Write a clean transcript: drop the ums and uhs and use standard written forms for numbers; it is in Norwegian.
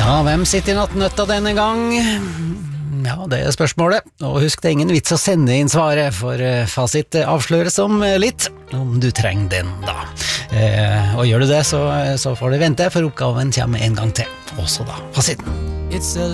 Ja, hvem sitter i nattnøtta denne gang? Ja, det er spørsmålet. Og husk, det er ingen vits å sende inn svaret, for fasit avsløres om litt, om du trenger den da. Og gjør du det, så får du vente, for oppgaven kommer en gang til. Også da, fasiten.